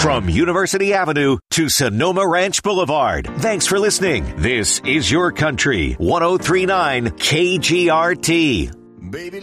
From University Avenue to Sonoma Ranch Boulevard. Thanks for listening. This is Your Country, 103.9 KGRT. Baby.